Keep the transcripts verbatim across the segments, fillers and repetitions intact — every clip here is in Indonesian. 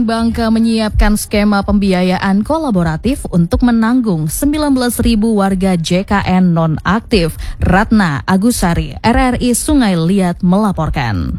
Bangka menyiapkan skema pembiayaan kolaboratif untuk menanggung sembilan belas ribu warga J K N non-aktif. Ratna Agusari, R R I Sungai Liat melaporkan.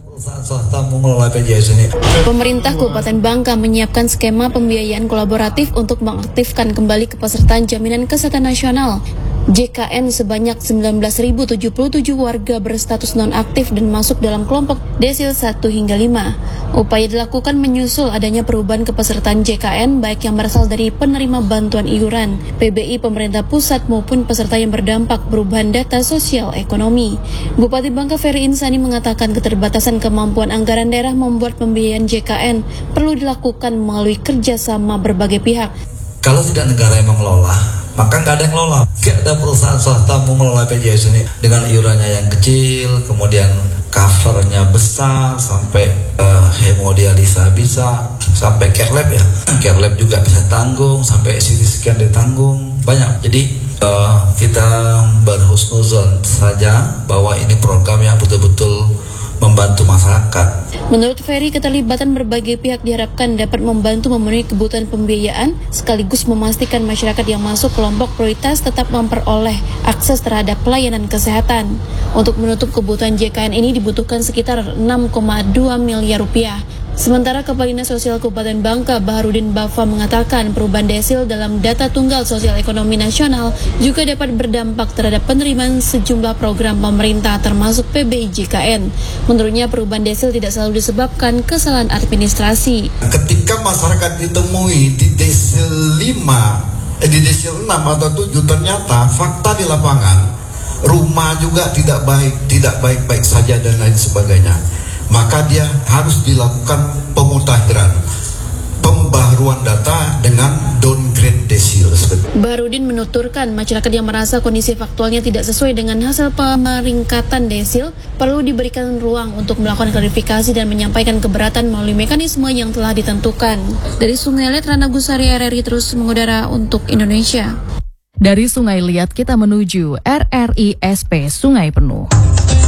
Pemerintah Kabupaten Bangka menyiapkan skema pembiayaan kolaboratif untuk mengaktifkan kembali kepesertaan Jaminan Kesehatan Nasional J K N sebanyak sembilan belas ribu tujuh puluh tujuh warga berstatus nonaktif dan masuk dalam kelompok desil satu hingga lima. Upaya dilakukan menyusul adanya perubahan kepesertaan J K N baik yang berasal dari penerima bantuan iuran, P B I pemerintah pusat maupun peserta yang berdampak perubahan data sosial ekonomi. Bupati Bangka Ferry Insani mengatakan keterbatasan kemampuan anggaran daerah membuat pembiayaan J K N perlu dilakukan melalui kerjasama berbagai pihak. Kalau tidak negara yang mengelola, maka nggak ada yang ngelola. Kayak ada perusahaan swasta mengelola P J S ini dengan iurannya yang kecil, kemudian covernya besar, sampai uh, hemodialisa bisa, sampai care lab ya. Care lab juga bisa tanggung, sampai C T scan ditanggung, banyak. Jadi uh, kita berhusnuzon saja bahwa ini program yang betul-betul membantu masyarakat. Menurut Ferry, keterlibatan berbagai pihak diharapkan dapat membantu memenuhi kebutuhan pembiayaan sekaligus memastikan masyarakat yang masuk kelompok prioritas tetap memperoleh akses terhadap pelayanan kesehatan. Untuk menutup kebutuhan J K N ini dibutuhkan sekitar enam koma dua miliar rupiah. Sementara Kepala Dinas Sosial Kabupaten Bangka, Baharudin Bafa mengatakan perubahan desil dalam data tunggal sosial ekonomi nasional juga dapat berdampak terhadap penerimaan sejumlah program pemerintah termasuk P B I J K N. Menurutnya perubahan desil tidak selalu disebabkan kesalahan administrasi. Ketika masyarakat ditemui di desil lima, eh, di desil enam atau tujuh, ternyata fakta di lapangan rumah juga tidak baik, tidak baik-baik saja dan lain sebagainya. Maka dia harus dilakukan pemutakhiran, pembaharuan data dengan downgrade desil. Baharudin menuturkan masyarakat yang merasa kondisi faktualnya tidak sesuai dengan hasil pemeringkatan desil perlu diberikan ruang untuk melakukan klarifikasi dan menyampaikan keberatan melalui mekanisme yang telah ditentukan. Dari Sungai Liat, Ratna Agusari, R R I terus mengudara untuk Indonesia. Dari Sungai Liat kita menuju R R I S P Sungai Penuh.